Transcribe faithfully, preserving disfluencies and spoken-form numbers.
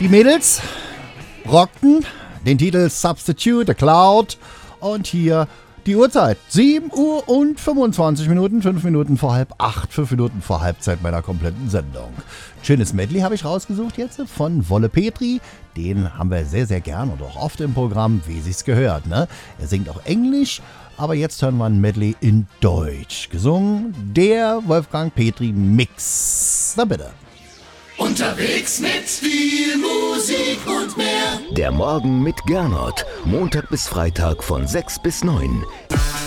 Die Mädels rockten den Titel Substitute, The Cloud. Und hier die Uhrzeit. sieben Uhr und fünfundzwanzig Minuten, fünf Minuten vor halb acht, fünf Minuten vor Halbzeit meiner kompletten Sendung. Schönes Medley habe ich rausgesucht jetzt von Wolle Petri. Den haben wir sehr, sehr gern und auch oft im Programm, wie sich's gehört. Ne? Er singt auch Englisch, aber jetzt hören wir ein Medley in Deutsch. Gesungen der Wolfgang Petri Mix. Na bitte. Unterwegs mit viel Musik und mehr. Der Morgen mit Gernot. Montag bis Freitag von sechs bis neun.